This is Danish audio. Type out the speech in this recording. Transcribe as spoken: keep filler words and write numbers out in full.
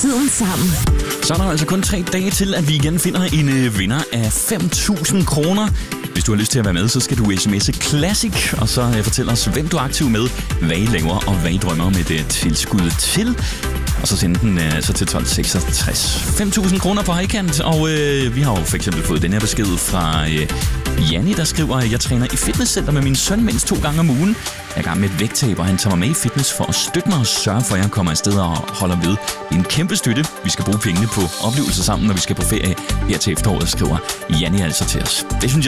tiden sammen. Så er der altså kun tre dage til, at vi igen finder en øh, vinder af fem tusind kroner. Hvis du har lyst til at være med, så skal du sms'e Classic, og så øh, fortælle os, hvem du er aktiv med, hvad I laver, og hvad I drømmer om et øh, tilskud til. Og så sende den øh, så til tolv seksogtres. fem tusind kroner på højkant, og øh, vi har jo for eksempel fået den her besked fra øh, Janni, der skriver, jeg træner i fitnesscenter med min søn mindst to gange om ugen. Jeg er i gang med et vægttab, og han tager mig med i fitness for at støtte mig og sørge for, at jeg kommer afsted og holder ved. Det er en kæmpe støtte. Vi skal bruge pengene på oplevelser sammen, når vi skal på ferie her til efteråret, skriver Janni altså til os. Det synes jeg